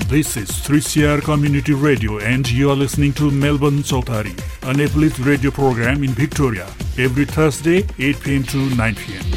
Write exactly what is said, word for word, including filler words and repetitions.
This is three C R Community Radio and you are listening to Melbourne Chautari, an uplift radio program in Victoria, every Thursday, eight p.m. to nine p.m.